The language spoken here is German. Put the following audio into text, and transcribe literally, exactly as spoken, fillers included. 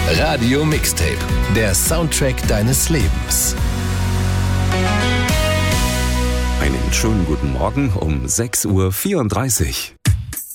Radio Mixtape, der Soundtrack deines Lebens. Einen schönen guten Morgen um sechs Uhr vierunddreißig.